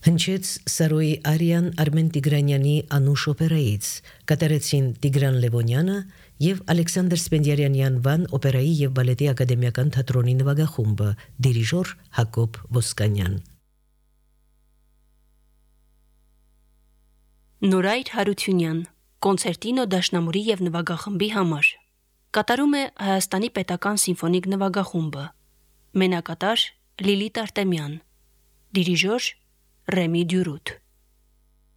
Հնչեց Սարոյի Արիան Արմեն Տիգրանյանի անուշ օպերայից, կատարեցին Տիգրան Լևոնյանը և Ալեքսանդր Սպենդիարյանի անվան օպերայի և բալետի ակադեմիական թատրոնի նվագախումբը, դիրիժոր Հակոբ Ոսկանյան։ Նորայր Հարությունյան, կոնցերտինո դաշնամուրի և նվագախմբի համար, կատարում է Հայաստանի պետական սիմֆոնիկ նվագախումբը, մենակատար Լիլիթ Արտեմյան, դիրիժոր Ռեմի Դյուրութ։